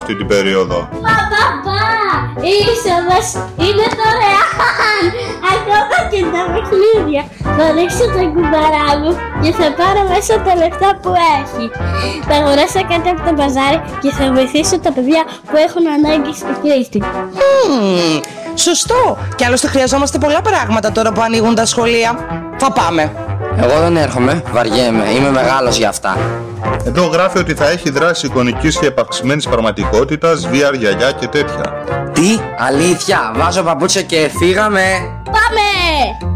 αυτή την περίοδο. Παπά, η είσοδος είναι δωρεάν. Ακόμα και τα παιχνίδια. Θα ρίξω το κουμπαρά μου και θα πάρω μέσα τα λεφτά που έχει. Θα αγοράσω κάτι από το μπαζάρι και θα βοηθήσω τα παιδιά που έχουν ανάγκη στη χρήση. Σωστό. Και άλλωστε χρειαζόμαστε πολλά πράγματα τώρα που ανοίγουν τα σχολεία. Θα πάμε. Εγώ δεν έρχομαι, βαριέμαι, είμαι μεγάλος για αυτά. Εδώ γράφει ότι θα έχει δράση εικονικής και επαυξημένης πραγματικότητας, VR, γυαλιά και τέτοια. Τι, αλήθεια, βάζω παπούτσια και φύγαμε. Πάμε!